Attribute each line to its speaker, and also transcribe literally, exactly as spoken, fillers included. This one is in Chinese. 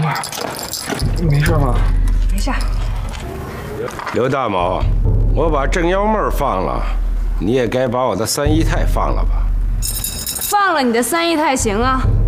Speaker 1: 你没事吧？
Speaker 2: 没事。
Speaker 3: 刘大某，我把郑幺妹放了，你也该把我的三姨太放了吧？
Speaker 2: 放了你的三姨太行啊。